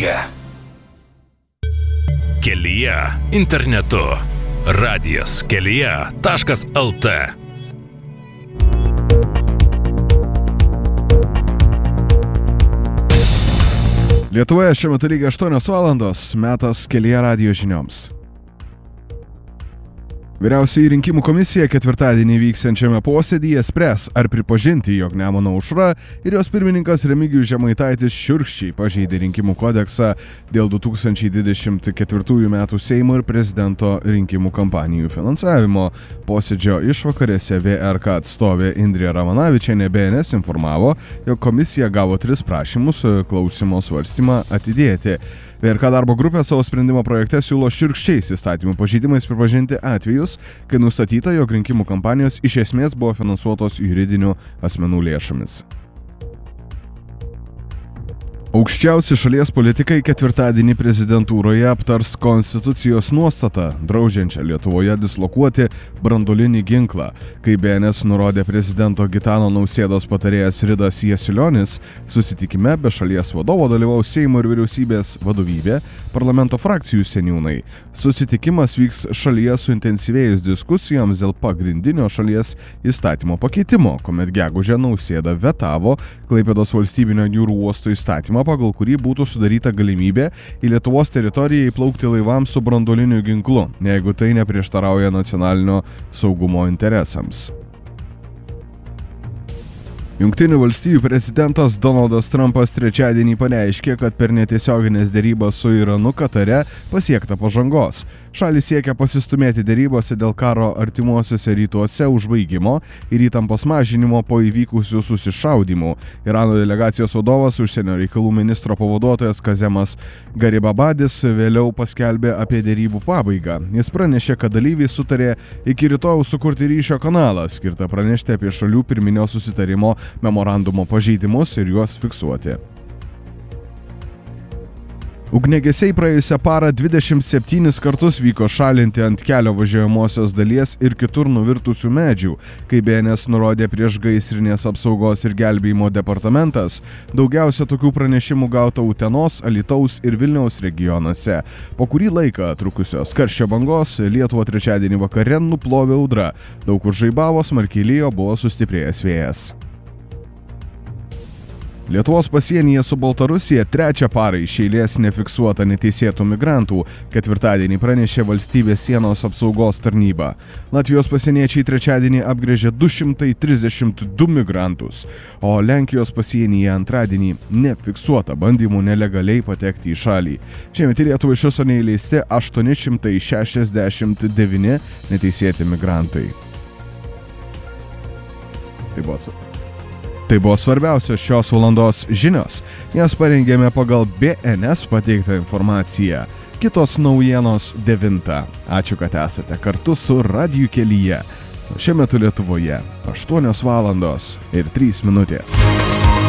kelyje. Kelyje internetu. Radijas kelyje.lt. Lietuvoje šiuo metu lygiai 8 valandos, metas Kelyje radijo žinioms. Vyriausioji rinkimų komisija ketvirtadienį vyksiančiame posėdyje spręs, ar pripažinti, jog Nemuno aušra ir jos pirmininkas Remigijus Žemaitaitis šiurkščiai pažeidė rinkimų kodeksą dėl 2024 metų Seimo ir prezidento rinkimų kampanijų finansavimo. Posėdžio išvakarėse VRK atstovė Indrė Ramanavičienė BNS informavo, jog komisija gavo 3 prašymus klausimo svarstymą atidėti. VRK darbo grupė savo sprendimo projekte siūlo šiurkščiais įstatymų pažeidimais pripažinti atvejus, kai nustatyta, jog rinkimų kampanijos iš esmės buvo finansuotos juridinių asmenų lėšomis. Aukščiausi šalies politikai ketvirtadienį prezidentūroje aptars konstitucijos nuostatą, draudžiančią Lietuvoje dislokuoti branduolinį ginklą. Kai BNS nurodė prezidento Gitano Nausėdos patarėjas Ridas Jasilionis, susitikime be šalies vadovo dalyvaus Seimo ir vyriausybės vadovybė, parlamento frakcijų seniūnai. Susitikimas vyks šalyje suintensyvėjus diskusijoms dėl pagrindinio šalies įstatymo pakeitimo, kuomet gegužę Nausėda vetavo Klaipėdos valstybinio jūrų uosto įstatymą, pagal kurį būtų sudaryta galimybė į Lietuvos teritoriją įplaukti laivams su branduoliniu ginklu, jeigu tai neprieštarauja nacionalinio saugumo interesams. Jungtinių valstijų prezidentas Donaldas Trumpas trečiadienį pareiškė, kad per netiesioginės derybas su Iranu Katare pasiekta pažangos. Šalys siekia pasistumėti derybose dėl karo artimuosiuose rytuose užbaigimo ir įtampos mažinimo po įvykusių susišaudymų. Irano delegacijos vadovas, užsienio reikalų ministro pavaduotojas Kazemas Garibabadis vėliau paskelbė apie derybų pabaigą. Jis pranešė, kad dalyviai sutarė iki rytojaus sukurti ryšio kanalą, skirtą pranešti apie šalių pirminio susitarimo memorandumo pažeidimus ir juos fiksuoti. Ugniagesiai praėjusią parą 27 kartus vyko šalinti ant kelio važiuojamosios dalies ir kitur nuvirtusių medžių, kai BNS nurodė priešgaisrinės apsaugos ir gelbėjimo departamentas. Daugiausia tokių pranešimų gauta Utenos, Alytaus ir Vilniaus regionuose. Po kurį laiką trukusios karščio bangos Lietuvą trečiadienį vakare nuplovė audra. Daug kur žaibavo, smarkiai lijo, buvo sustiprėjęs vėjas. Lietuvos pasienyje su Baltarusija 3 parą iš eilės nefiksuota neteisėtų migrantų, ketvirtadienį pranešė valstybės sienos apsaugos tarnyba. Latvijos pasieniečiai trečiadienį apgręžė 232 migrantus, o Lenkijos pasienyje antradienį nefiksuota bandymų nelegaliai patekti į šalį. Šiemet į Lietuvą iš viso neįleisti 869 neteisėti migrantai. Tai buvo svarbiausios šios valandos žinios. Jas parengėme pagal BNS pateiktą informaciją. Kitos naujienos 9. Ačiū, kad esate kartu su Radiju kelyje. Šiuo metu Lietuvoje 8 valandos ir 3 minutės.